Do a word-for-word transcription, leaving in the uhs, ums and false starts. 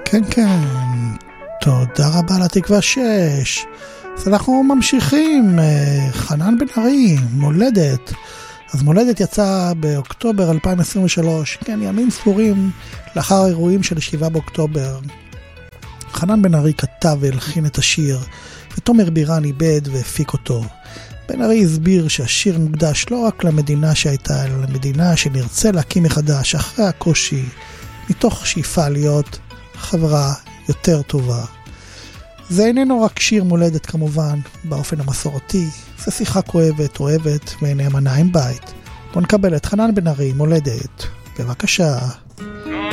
כן, כן. תודה רבה לתקווה שש. אז אנחנו ממשיכים. חנן בן ארי, מולדת. אז מולדת יצא באוקטובר אלפיים עשרים ושלוש. כן, ימים ספורים לאחר האירועים של שבעה באוקטובר. חנן בן ארי כתב והלחין את השיר, ותומר בירן איבד והפיק אותו. בן ארי הסביר שהשיר מוקדש לא רק למדינה שהייתה, אלא למדינה שנרצה להקים מחדש אחרי הקושי, מתוך שאיפה להיות חברה יותר טובה. זה איננו רק שיר מולדת כמובן, באופן המסורתי, זה שיחה כואבת, אוהבת ונאמנה עם בית. בוא נקבל את חנן בן ארי, מולדת. בבקשה.